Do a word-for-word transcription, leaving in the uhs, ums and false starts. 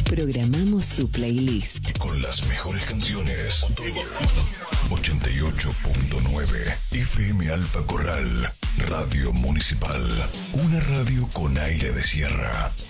Programamos tu playlist con las mejores canciones. ochenta y ocho punto nueve F M Alfa Corral, Radio Municipal. Una radio con aire de sierra.